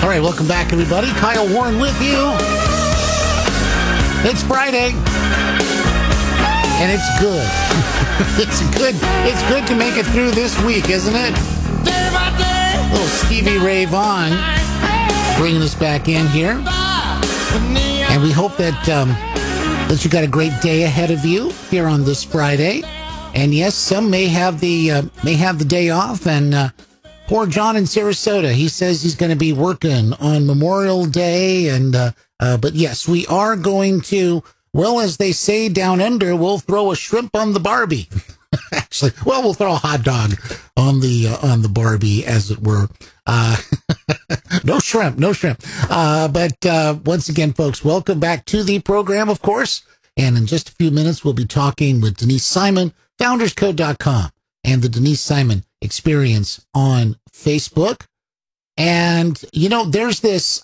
All right, welcome back, everybody. Kyle Warren with you. It's Friday, and it's good. It's good to make it through this week, isn't it? Day by day. Little Stevie Ray Vaughan bringing us back in here, and we hope that you got a great day ahead of you here on this Friday. And yes, some may have the day off, and poor John in Sarasota, he says he's going to be working on Memorial Day, and but yes, we are going to, well, as they say down under, we'll throw a shrimp on the Barbie. Actually, well, we'll throw a hot dog on the Barbie, as it were. No shrimp. But once again, folks, welcome back to the program, of course. And in just a few minutes, we'll be talking with Denise Simon, founderscode.com, and the Denise Simon Experience on Facebook. And, you know, there's this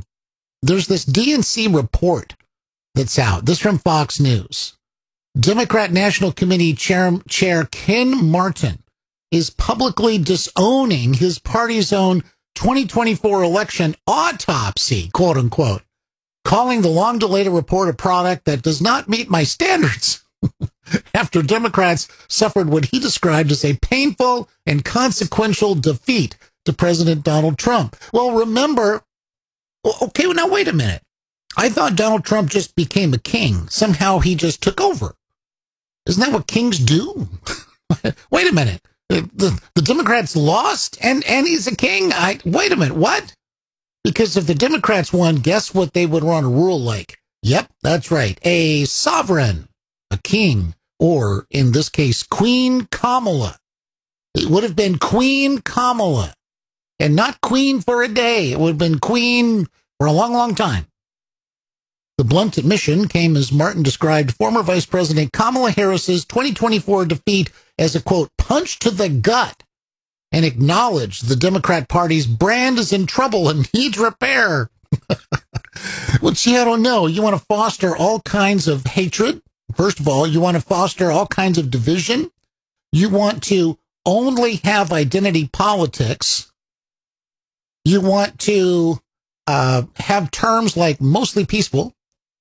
DNC report that's out. This from Fox News. Democrat National Committee Chair Ken Martin is publicly disowning his party's own 2024 election autopsy, quote unquote, calling the long-delayed report a product that does not meet my standards after Democrats suffered what he described as a painful and consequential defeat to President Donald Trump. Well, remember, okay, well, now wait a minute. I thought Donald Trump just became a king. Somehow he just took over. Isn't that what kings do? Wait a minute. The Democrats lost and he's a king? Wait a minute. What? Because if the Democrats won, guess what they would want to rule like? Yep, that's right. A sovereign, a king, or in this case, Queen Kamala. It would have been Queen Kamala, and not queen for a day. It would have been queen for a long, long time. The blunt admission came as Martin described former Vice President Kamala Harris's 2024 defeat as a, quote, punch to the gut, and acknowledged the Democrat Party's brand is in trouble and needs repair. Well, gee, I don't know. You want to foster all kinds of hatred? First of all, you want to foster all kinds of division? You want to only have identity politics? You want to have terms like mostly peaceful?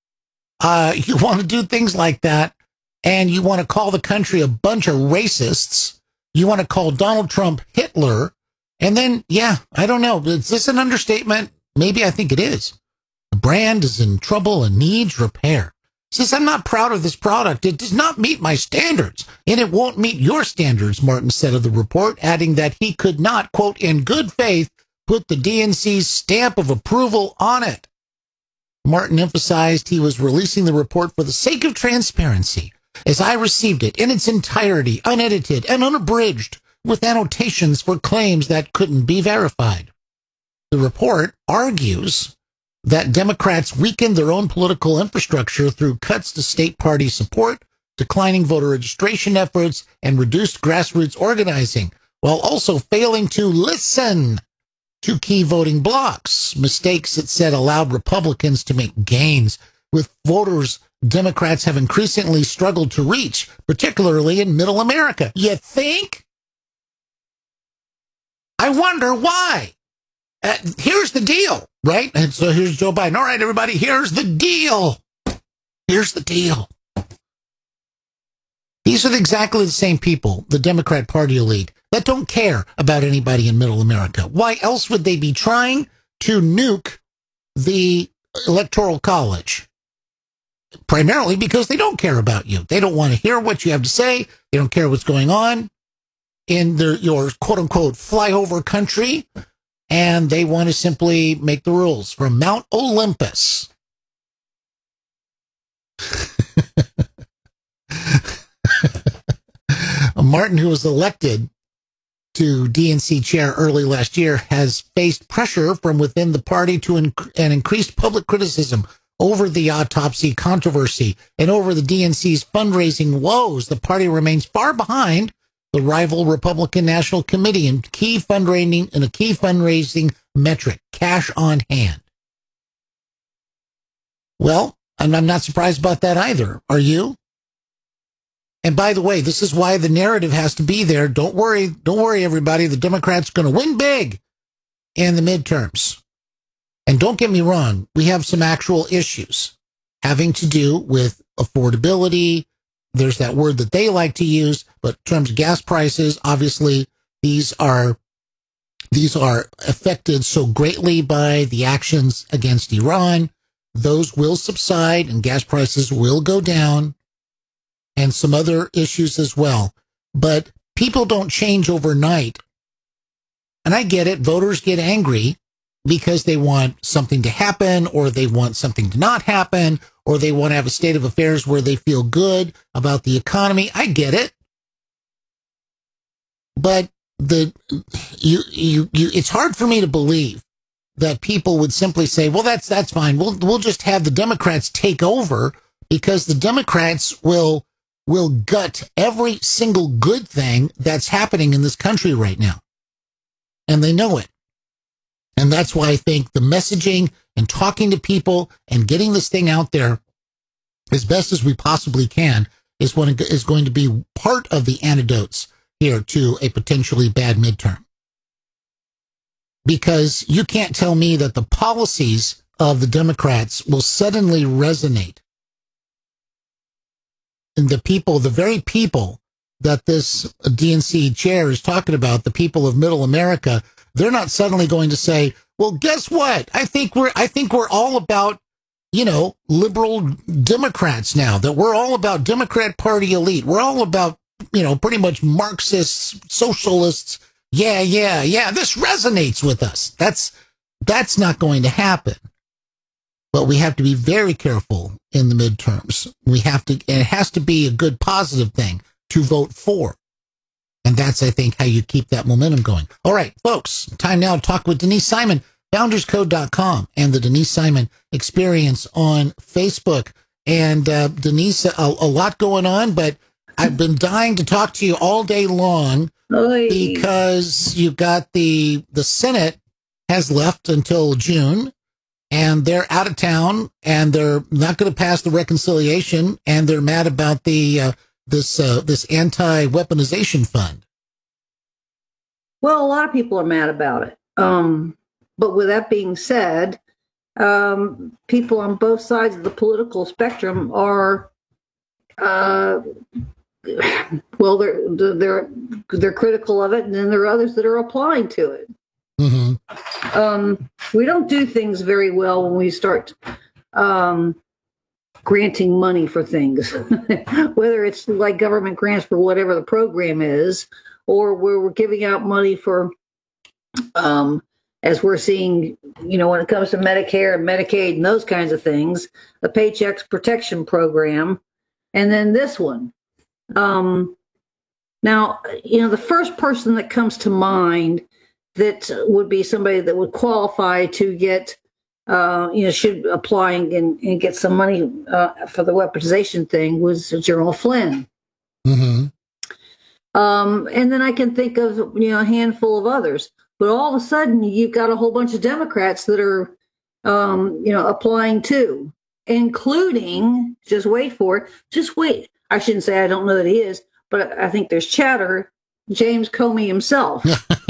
You want to do things like that, and you want to call the country a bunch of racists. You want to call Donald Trump Hitler, and then, yeah, I don't know. Is this an understatement? Maybe I think it is. The brand is in trouble and needs repair. Says, I'm not proud of this product. It does not meet my standards, and it won't meet your standards, Martin said of the report, adding that he could not, quote, in good faith, put the DNC's stamp of approval on it. Martin emphasized he was releasing the report for the sake of transparency, as I received it in its entirety, unedited and unabridged, with annotations for claims that couldn't be verified. The report argues that Democrats weakened their own political infrastructure through cuts to state party support, declining voter registration efforts, and reduced grassroots organizing, while also failing to listen to key voting blocs. Mistakes, it said, allowed Republicans to make gains with voters Democrats have increasingly struggled to reach, particularly in middle America. You think? I wonder why. Here's the deal, right? And so here's Joe Biden. All right, everybody, here's the deal. Here's the deal. These are exactly the same people, the Democrat Party elite, that don't care about anybody in middle America. Why else would they be trying to nuke the Electoral College? Primarily because they don't care about you. They don't want to hear what you have to say. They don't care what's going on in your quote-unquote flyover country, and they want to simply make the rules from Mount Olympus. Martin, who was elected to DNC chair early last year, has faced pressure from within the party to an increased public criticism over the autopsy controversy and over the DNC's fundraising woes. The party remains far behind the rival Republican National Committee in a key fundraising metric, cash on hand. Well, and I'm not surprised about that either. Are you? And by the way, this is why the narrative has to be there. Don't worry, everybody. The Democrats are going to win big in the midterms. And don't get me wrong, we have some actual issues having to do with affordability. There's that word that they like to use, but in terms of gas prices, obviously these are affected so greatly by the actions against Iran. Those will subside and gas prices will go down, and some other issues as well. But people don't change overnight. And I get it. Voters get angry because they want something to happen, or they want something to not happen, or they want to have a state of affairs where they feel good about the economy. I get it. But it's hard for me to believe that people would simply say, well, that's fine. We'll just have the Democrats take over, because the Democrats will gut every single good thing that's happening in this country right now. And they know it. And that's why I think the messaging and talking to people and getting this thing out there as best as we possibly can is going to be part of the antidotes here to a potentially bad midterm. Because you can't tell me that the policies of the Democrats will suddenly resonate. And the very people that this DNC chair is talking about, the people of Middle America, they're not suddenly going to say, well, guess what? I think we're all about, liberal Democrats now, that we're all about Democrat Party elite. We're all about, pretty much Marxists, socialists. Yeah. This resonates with us. That's not going to happen. But we have to be very careful in the midterms. It has to be a good, positive thing to vote for. And that's, I think, how you keep that momentum going. All right, folks, time now to talk with Denise Simon, founderscode.com, and the Denise Simon Experience on Facebook. And Denise, a lot going on, but I've been dying to talk to you all day long because you've got the Senate has left until June, and they're out of town, and they're not going to pass the reconciliation, and they're mad about the this anti-weaponization fund. Well, a lot of people are mad about it. But with that being said, people on both sides of the political spectrum are, they're critical of it, and then there are others that are applying to it. Mm-hmm. We don't do things very well when we start granting money for things, whether it's like government grants for whatever the program is, or where we're giving out money for, as we're seeing, when it comes to Medicare and Medicaid and those kinds of things, the Paycheck Protection Program, and then this one. Now, the first person that comes to mind that would be somebody that would qualify to get, should apply and get some money for the weaponization thing was General Flynn. Mm-hmm. And then I can think of, a handful of others. But all of a sudden, you've got a whole bunch of Democrats that are, applying too, including, just wait. I shouldn't say I don't know that he is, but I think there's chatter, James Comey himself.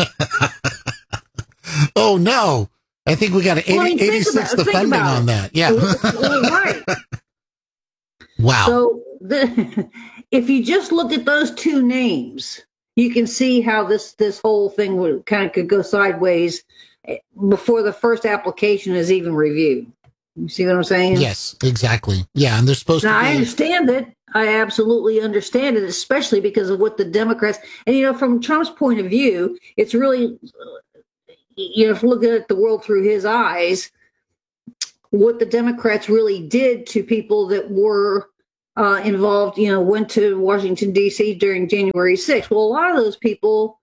Oh, no. I think we got 86th funding on that. Yeah. Right. Wow. So if you just look at those two names, you can see how this whole thing could go sideways before the first application is even reviewed. You see what I'm saying? Yes, exactly. Yeah, and they're supposed to be... I understand it. I absolutely understand it, especially because of what the Democrats... And, from Trump's point of view, it's really... if looking at the world through his eyes, what the Democrats really did to people that were involved, went to Washington, D.C. during January 6th. Well, a lot of those people,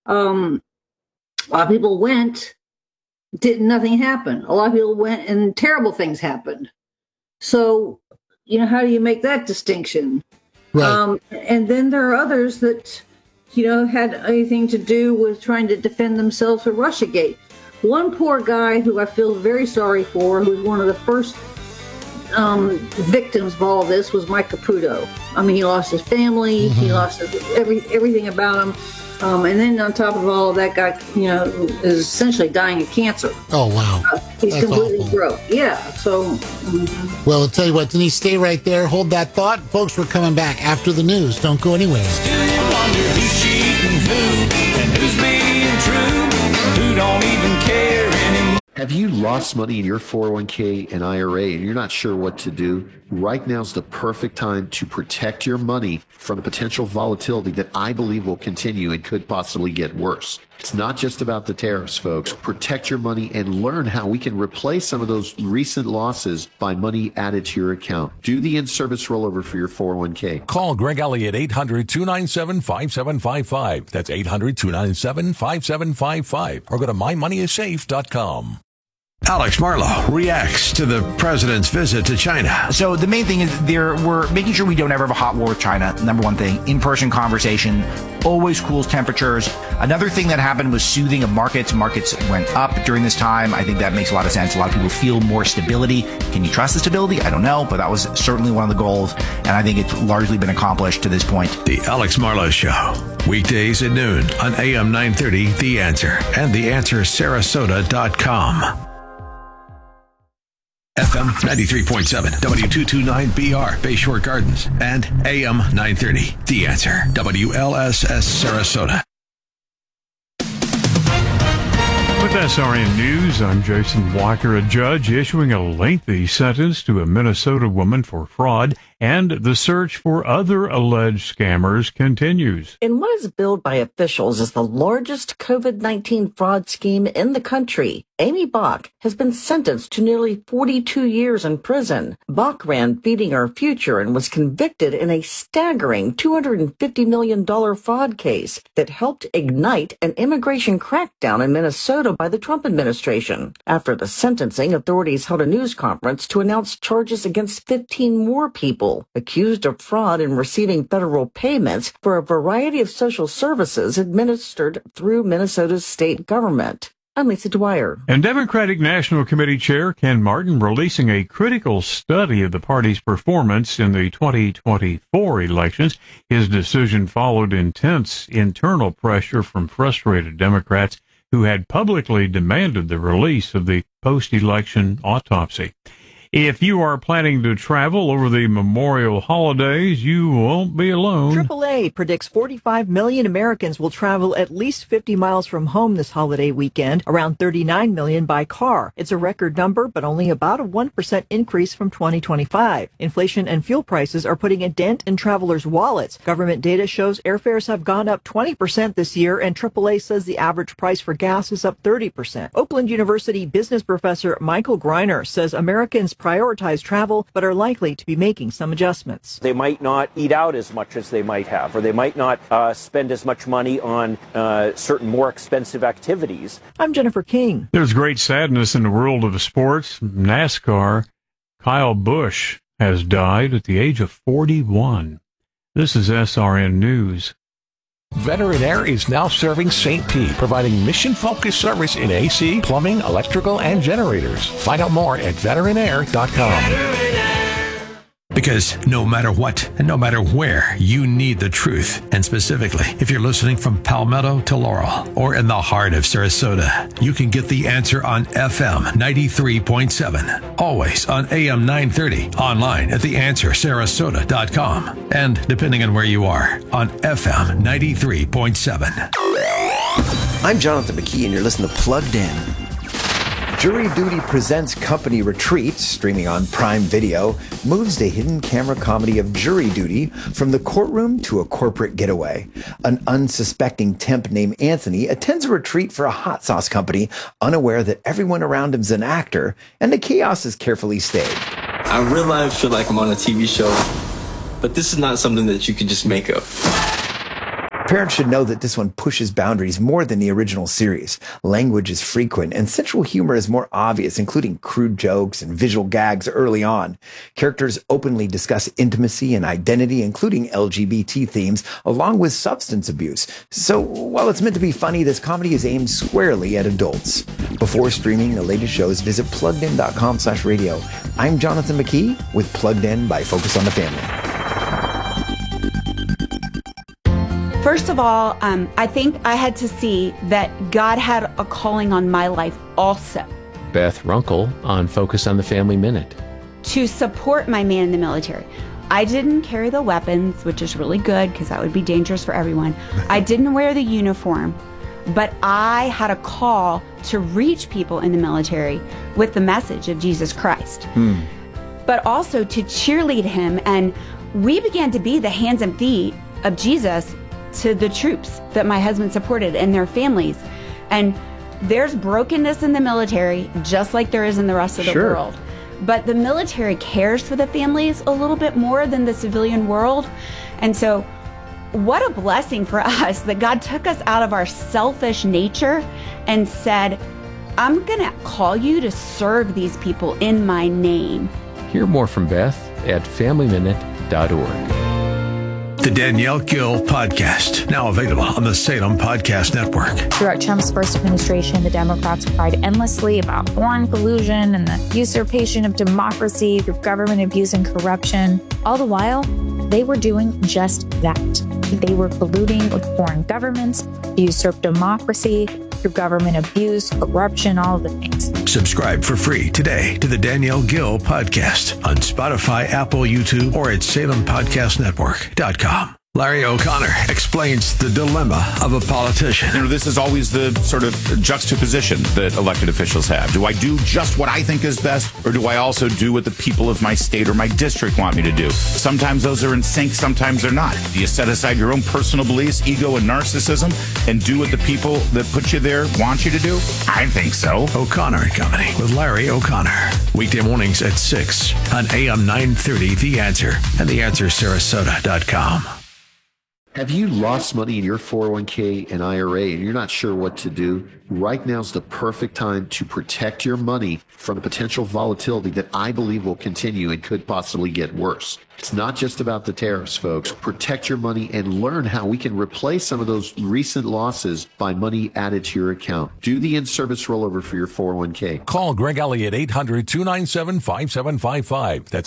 went, nothing happened. A lot of people went and terrible things happened. So, how do you make that distinction? Right. And then there are others that... had anything to do with trying to defend themselves for Russiagate. One poor guy who I feel very sorry for, who was one of the first victims of all this, was Mike Caputo. I mean, he lost his family, mm-hmm. He lost everything about him. And then on top of all of that, guy, is essentially dying of cancer. Oh, wow. He's That's completely awful. broke. Yeah. So. Well, I'll tell you what, Denise, stay right there. Hold that thought. Folks, we're coming back after the news. Don't go anywhere. Do you wonder who's cheating who and who's being true? Who don't even care anymore? Have you lost money in your 401k and IRA and you're not sure what to do? Right now's the perfect time to protect your money from potential volatility that I believe will continue and could possibly get worse. It's not just about the tariffs, folks. Protect your money and learn how we can replace some of those recent losses by money added to your account. Do the in-service rollover for your 401k. Call Greg Elliott 800-297-5755. That's 800-297-5755. Or go to mymoneyissafe.com. Alex Marlow reacts to the president's visit to China. So the main thing is we're making sure we don't ever have a hot war with China. Number one thing, in-person conversation, always cools temperatures. Another thing that happened was soothing of markets. Markets went up during this time. I think that makes a lot of sense. A lot of people feel more stability. Can you trust the stability? I don't know, but that was certainly one of the goals. And I think it's largely been accomplished to this point. The Alex Marlow Show. Weekdays at noon on AM 930, The Answer, and TheAnswerSarasota.com. FM 93.7, W229BR, Bayshore Gardens, and AM 930, The Answer, WLSS Sarasota. With SRN News, I'm Jason Walker. A judge issuing a lengthy sentence to a Minnesota woman for fraud, and the search for other alleged scammers continues. In what is billed by officials as the largest COVID-19 fraud scheme in the country, Amy Bach has been sentenced to nearly 42 years in prison. Bach ran Feeding Our Future and was convicted in a staggering $250 million fraud case that helped ignite an immigration crackdown in Minnesota by the Trump administration. After the sentencing, authorities held a news conference to announce charges against 15 more people accused of fraud in receiving federal payments for a variety of social services administered through Minnesota's state government. I'm Lisa Dwyer. And Democratic National Committee Chair Ken Martin releasing a critical study of the party's performance in the 2024 elections. His decision followed intense internal pressure from frustrated Democrats who had publicly demanded the release of the post-election autopsy. If you are planning to travel over the Memorial holidays, you won't be alone. AAA predicts 45 million Americans will travel at least 50 miles from home this holiday weekend, around 39 million by car. It's a record number, but only about a 1% increase from 2025. Inflation and fuel prices are putting a dent in travelers' wallets. Government data shows airfares have gone up 20% this year, and AAA says the average price for gas is up 30%. Oakland University business professor Michael Greiner says Americans prioritize travel, but are likely to be making some adjustments. They might not eat out as much as they might have, or they might not spend as much money on certain more expensive activities. I'm Jennifer King. There's great sadness in the world of sports. NASCAR. Kyle Busch has died at the age of 41. This is SRN News. Veteran Air is now serving St. Pete, providing mission-focused service in AC, plumbing, electrical, and generators. Find out more at veteranair.com. Because no matter what and no matter where, you need the truth. And specifically, if you're listening from Palmetto to Laurel or in the heart of Sarasota, you can get the answer on FM 93.7. Always on AM 930. Online at theanswersarasota.com. And depending on where you are, on FM 93.7. I'm Jonathan McKee, and you're listening to Plugged In. Jury Duty presents Company Retreat, streaming on Prime Video, moves the hidden camera comedy of jury duty from the courtroom to a corporate getaway. An unsuspecting temp named Anthony attends a retreat for a hot sauce company, unaware that everyone around him is an actor, and the chaos is carefully staged. I realize I feel like I'm on a TV show, but this is not something that you can just make up. Parents should know that this one pushes boundaries more than the original series. Language is frequent and sensual humor is more obvious, including crude jokes and visual gags early on. Characters openly discuss intimacy and identity, including LGBT themes, along with substance abuse. So while it's meant to be funny, this comedy is aimed squarely at adults. Before streaming the latest shows, visit pluggedin.com/radio. I'm Jonathan McKee with Plugged In by Focus on the Family. First of all, I think I had to see that God had a calling on my life also. Beth Runkle on Focus on the Family Minute. To support my man in the military. I didn't carry the weapons, which is really good because that would be dangerous for everyone. I didn't wear the uniform, but I had a call to reach people in the military with the message of Jesus Christ. But also to cheerlead him. And we began to be the hands and feet of Jesus to the troops that my husband supported and their families. And there's brokenness in the military, just like there is in the rest of the world. But the military cares for the families a little bit more than the civilian world. And so what a blessing for us that God took us out of our selfish nature and said, I'm going to call you to serve these people in my name. Hear more from Beth at FamilyMinute.org. The Danielle Gill Podcast, now available on the Salem Podcast Network. Throughout Trump's first administration, the Democrats cried endlessly about foreign collusion and the usurpation of democracy through government abuse and corruption. All the while, they were doing just that. They were colluding with foreign governments to usurp democracy through government abuse, corruption, all of the things. Subscribe for free today to the Danielle Gill Podcast on Spotify, Apple, YouTube, or at SalemPodcastNetwork.com. Larry O'Connor explains the dilemma of a politician. You know, this is always the sort of juxtaposition that elected officials have. Do I do just what I think is best, or do I also do what the people of my state or my district want me to do? Sometimes those are in sync, sometimes they're not. Do you set aside your own personal beliefs, ego, and narcissism and do what the people that put you there want you to do? I think so. O'Connor and Company with Larry O'Connor. Weekday mornings at 6 on AM 930 The Answer and TheAnswerSarasota.com. Have you lost money in your 401k and IRA and you're not sure what to do? Right now's the perfect time to protect your money from potential volatility that I believe will continue and could possibly get worse. It's not just about the tariffs, folks. Protect your money and learn how we can replace some of those recent losses by money added to your account. Do the in-service rollover for your 401k. Call Greg Elliott 800-297-5755. That's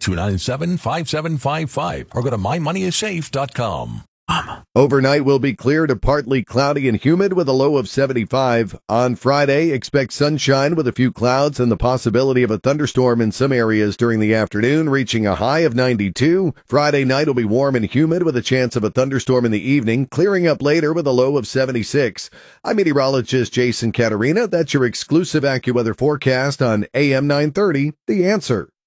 800-297-5755. Or go to mymoneyissafe.com. Overnight will be clear to partly cloudy and humid with a low of 75. On Friday, expect sunshine with a few clouds and the possibility of a thunderstorm in some areas during the afternoon, reaching a high of 92. Friday night will be warm and humid with a chance of a thunderstorm in the evening, clearing up later with a low of 76. I'm meteorologist Jason Caterina. That's your exclusive AccuWeather forecast on AM 930, The Answer.